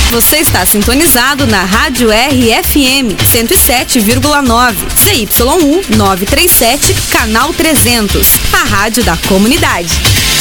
Você está sintonizado na Rádio RFM 107,9, CY1 937, canal 300, a rádio da comunidade.